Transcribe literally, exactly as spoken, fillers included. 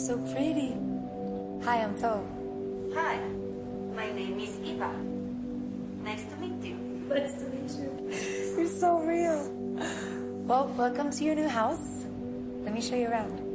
so pretty. Hi, I'm To. Hi, my name is Eva. Nice to meet you. Nice to meet you. You're so real. Well, welcome to your new house. Let me show you around.